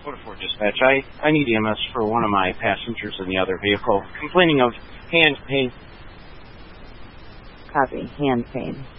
4-4 dispatch. I need EMS for one of my passengers in the other vehicle, complaining of hand pain. Copy. Hand pain.